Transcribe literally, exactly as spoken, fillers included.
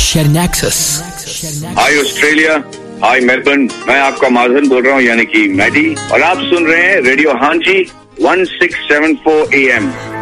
शेरनैक्सस। हाय Australia, हाय Melbourne, मैं आपका माजन बोल रहा हूँ, यानी कि मैडी, और आप सुन रहे हैं रेडियो हांजी one six seven four A M.